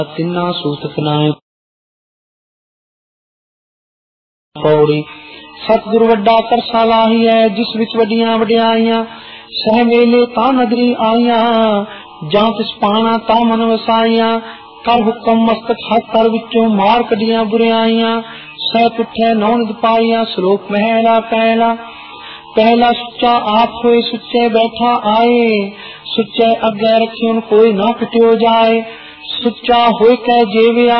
तिन्ना सूतक नाए। पौड़ी सतगुरु वड्डा करसा लाहिया जिस विच वड्डियां वड्याइयां सह मेले ता नगरी आईया जां तिस पाना ता मन वसाइया कर हुक्म मस्तक हाथ कर विचों मार कडियां बुराइयां सह पुठे नौनिद पाइया। श्लोक महला पहला। पहला सुच्चा आप होए सुच्चे बैठा आए सुच्चे अगे रखियों कोई ना पिटियो जाए सुच्चा होए कह जेवे